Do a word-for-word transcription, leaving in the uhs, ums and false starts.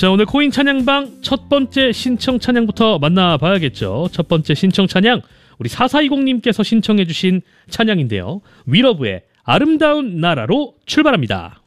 자, 오늘 코인 찬양방 첫 번째 신청 찬양부터 만나봐야겠죠. 첫 번째 신청 찬양, 우리 사사이공님께서 신청해 주신 찬양인데요. 위러브의 아름다운 나라로 출발합니다.